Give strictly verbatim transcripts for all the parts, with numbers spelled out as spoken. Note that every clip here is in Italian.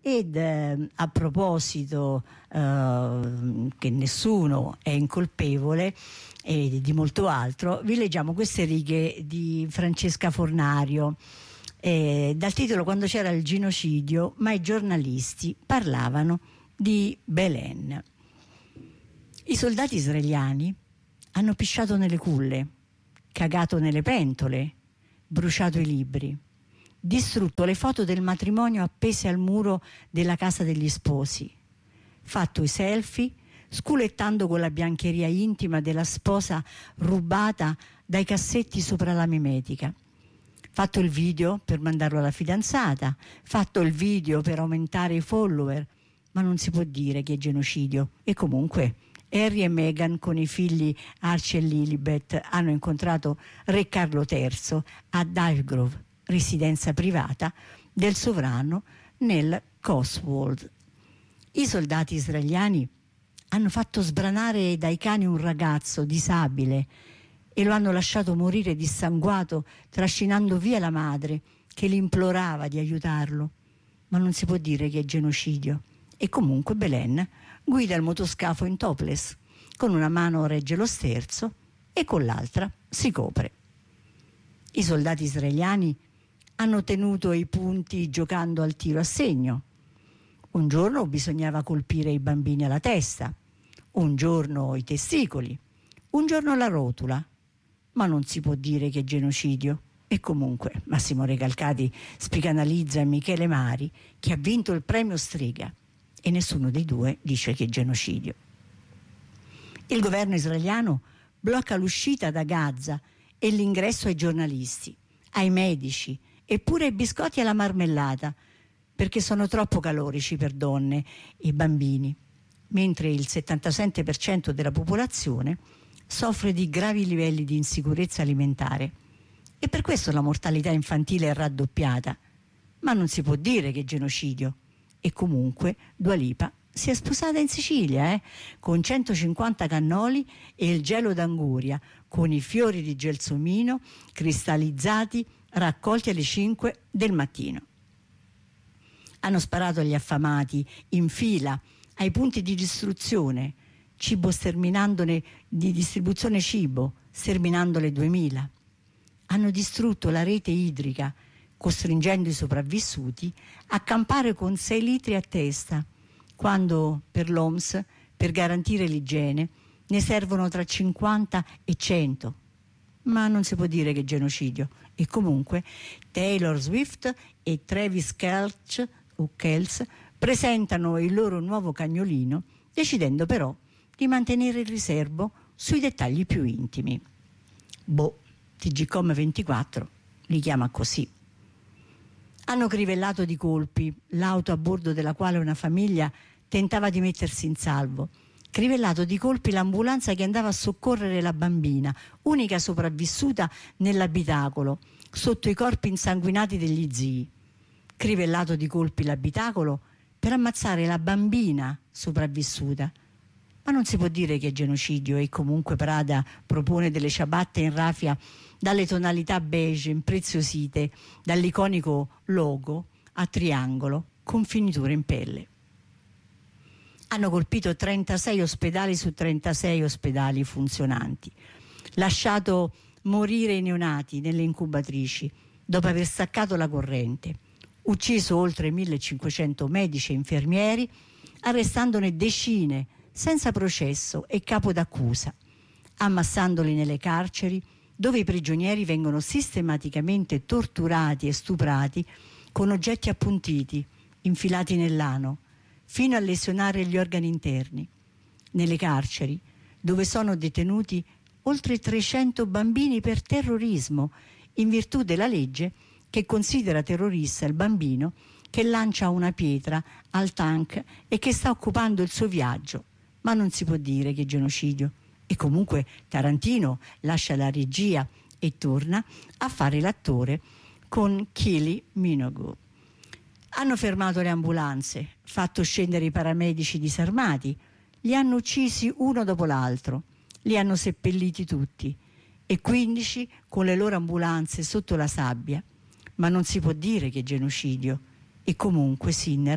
Ed eh, a proposito eh, che nessuno è incolpevole e di molto altro, vi leggiamo queste righe di Francesca Fornario eh, dal titolo "Quando c'era il genocidio, ma i giornalisti parlavano di Belen". I soldati israeliani hanno pisciato nelle culle, cagato nelle pentole, bruciato i libri, distrutto le foto del matrimonio appese al muro della casa degli sposi, fatto i selfie sculettando con la biancheria intima della sposa rubata dai cassetti sopra la mimetica, fatto il video per mandarlo alla fidanzata, fatto il video per aumentare i follower, ma non si può dire che è genocidio. E comunque Harry e Meghan con i figli Archie e Lilibet hanno incontrato Re Carlo terzo a Highgrove, residenza privata del sovrano nel Cotswold. I soldati israeliani hanno fatto sbranare dai cani un ragazzo disabile e lo hanno lasciato morire dissanguato, trascinando via la madre che li implorava di aiutarlo. Ma non si può dire che è genocidio. E comunque Belen guida il motoscafo in topless, con una mano regge lo sterzo e con l'altra si copre. I soldati israeliani hanno tenuto i punti giocando al tiro a segno. Un giorno bisognava colpire i bambini alla testa, un giorno i testicoli, un giorno la rotula, ma non si può dire che è genocidio. E comunque Massimo Recalcati spicanalizza Michele Mari, che ha vinto il premio Strega, e nessuno dei due dice che è genocidio. Il governo israeliano blocca l'uscita da Gaza e l'ingresso ai giornalisti, ai medici e pure ai biscotti alla marmellata, perché sono troppo calorici per donne e bambini, mentre il settantasette per cento della popolazione soffre di gravi livelli di insicurezza alimentare. E per questo la mortalità infantile è raddoppiata. Ma non si può dire che è genocidio. E comunque Dua Lipa si è sposata in Sicilia, eh, con centocinquanta cannoli e il gelo d'anguria, con i fiori di gelsomino cristallizzati raccolti alle cinque del mattino. Hanno sparato agli affamati in fila ai punti di distruzione, cibo sterminandone, di distribuzione cibo, sterminandole duemila. Hanno distrutto la rete idrica, costringendo i sopravvissuti a campare con sei litri a testa, quando per l'O M S, per garantire l'igiene, ne servono tra cinquanta e cento. Ma non si può dire che è genocidio. E comunque Taylor Swift e Travis Kelce, o Kelce presentano il loro nuovo cagnolino, decidendo però di mantenere il riservo sui dettagli più intimi. Boh, T G C O M ventiquattro li chiama così. Hanno crivellato di colpi l'auto a bordo della quale una famiglia tentava di mettersi in salvo. Crivellato di colpi l'ambulanza che andava a soccorrere la bambina, unica sopravvissuta nell'abitacolo, sotto i corpi insanguinati degli zii. Crivellato di colpi l'abitacolo per ammazzare la bambina sopravvissuta. Ma non si può dire che è genocidio. E comunque Prada propone delle ciabatte in raffia dalle tonalità beige impreziosite dall'iconico logo a triangolo con finiture in pelle. Hanno colpito trentasei ospedali su trentasei ospedali funzionanti, lasciato morire i neonati nelle incubatrici dopo aver staccato la corrente, ucciso oltre millecinquecento medici e infermieri, arrestandone decine senza processo e capo d'accusa, ammassandoli nelle carceri dove i prigionieri vengono sistematicamente torturati e stuprati con oggetti appuntiti, infilati nell'ano, fino a lesionare gli organi interni. Nelle carceri, dove sono detenuti oltre trecento bambini per terrorismo, in virtù della legge che considera terrorista il bambino che lancia una pietra al tank e che sta occupando il suo viaggio. Ma non si può dire che è genocidio. E comunque Tarantino lascia la regia e torna a fare l'attore con Kylie Minogue. Hanno fermato le ambulanze, fatto scendere i paramedici disarmati, li hanno uccisi uno dopo l'altro, li hanno seppelliti tutti, e quindici con le loro ambulanze sotto la sabbia. Ma non si può dire che è genocidio. E comunque Sinner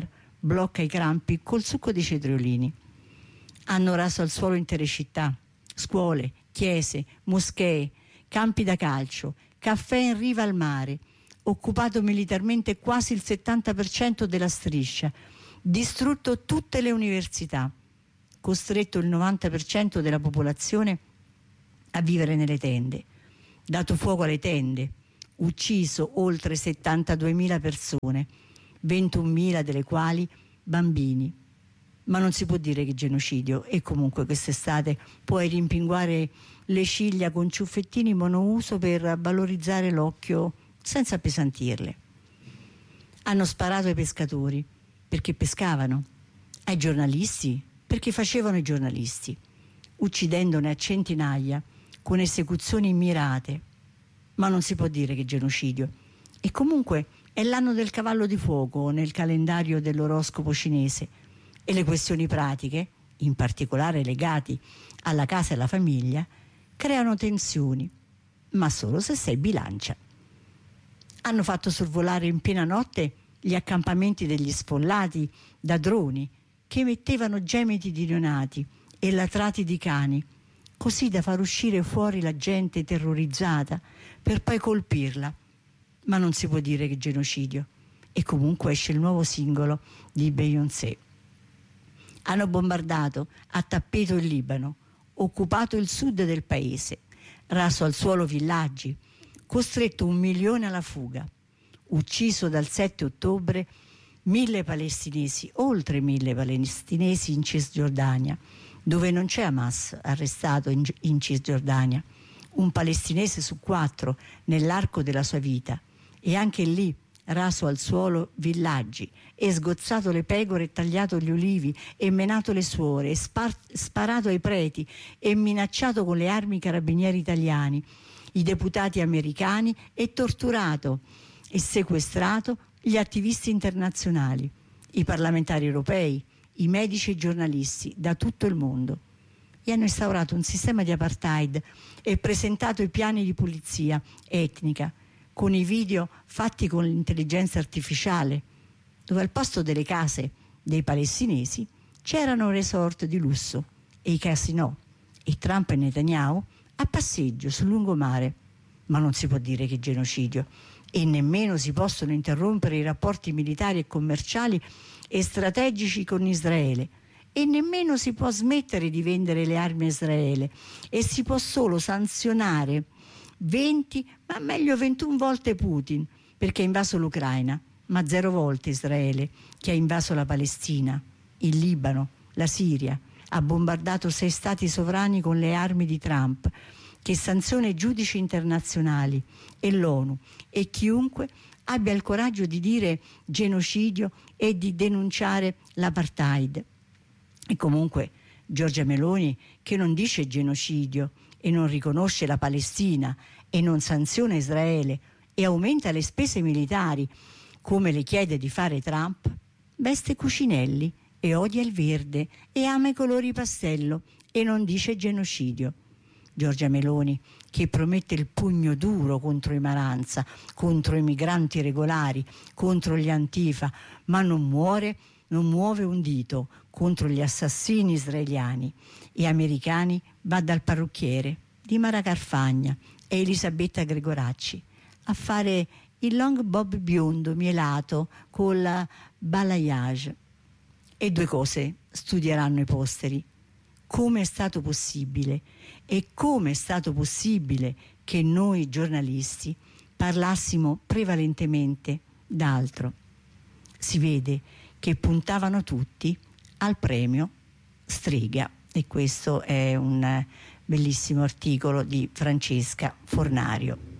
blocca i crampi col succo di cetriolini. Hanno raso al suolo intere città, scuole, chiese, moschee, campi da calcio, caffè in riva al mare, occupato militarmente quasi il settanta per cento della striscia, distrutto tutte le università, costretto il novanta per cento della popolazione a vivere nelle tende, dato fuoco alle tende, ucciso oltre settantaduemila persone, ventunomila delle quali bambini. Ma non si può dire che genocidio, e comunque quest'estate puoi rimpinguare le ciglia con ciuffettini monouso per valorizzare l'occhio senza appesantirle. Hanno sparato ai pescatori perché pescavano, ai giornalisti perché facevano i giornalisti, uccidendone a centinaia con esecuzioni mirate. Ma non si può dire che genocidio. E comunque è l'anno del cavallo di fuoco nel calendario dell'oroscopo cinese, e le questioni pratiche, in particolare legate alla casa e alla famiglia, creano tensioni, ma solo se sei bilancia. Hanno fatto sorvolare in piena notte gli accampamenti degli sfollati da droni che emettevano gemiti di neonati e latrati di cani, così da far uscire fuori la gente terrorizzata per poi colpirla. Ma non si può dire che genocidio. E comunque esce il nuovo singolo di Beyoncé. Hanno bombardato a tappeto il Libano, occupato il sud del paese, raso al suolo villaggi, costretto un milione alla fuga, ucciso dal sette ottobre mille palestinesi, oltre mille palestinesi in Cisgiordania, dove non c'è Hamas arrestato in, in Cisgiordania, un palestinese su quattro nell'arco della sua vita, e anche lì raso al suolo villaggi, e sgozzato le pecore e tagliato gli ulivi e menato le suore, e spar- sparato ai preti e minacciato con le armi i carabinieri italiani, i deputati americani, e torturato e sequestrato gli attivisti internazionali, i parlamentari europei, i medici e i giornalisti da tutto il mondo. E hanno instaurato un sistema di apartheid e presentato i piani di pulizia etnica con i video fatti con l'intelligenza artificiale, dove al posto delle case dei palestinesi c'erano resort di lusso e i casinò, e Trump e Netanyahu a passeggio sul lungomare. Ma non si può dire che genocidio, e nemmeno si possono interrompere i rapporti militari e commerciali e strategici con Israele, e nemmeno si può smettere di vendere le armi a Israele, e si può solo sanzionare venti, ma meglio ventuno volte Putin perché ha invaso l'Ucraina, ma zero volte Israele che ha invaso la Palestina, il Libano, la Siria, ha bombardato sei stati sovrani con le armi di Trump, che sanziona i giudici internazionali e l'ONU e chiunque abbia il coraggio di dire genocidio e di denunciare l'apartheid. E comunque Giorgia Meloni, che non dice genocidio e non riconosce la Palestina e non sanziona Israele e aumenta le spese militari come le chiede di fare Trump, veste Cucinelli e odia il verde e ama i colori pastello e non dice genocidio. Giorgia Meloni, che promette il pugno duro contro i Maranza, contro i migranti regolari, contro gli Antifa, ma non muore, non muove un dito contro gli assassini israeliani e americani, va dal parrucchiere di Mara Carfagna e Elisabetta Gregoracci a fare il long bob biondo mielato con la balayage. E due cose studieranno i posteri: come è stato possibile e come è stato possibile che noi giornalisti parlassimo prevalentemente d'altro. Si vede che puntavano tutti al premio Strega, e questo è un bellissimo articolo di Francesca Fornario.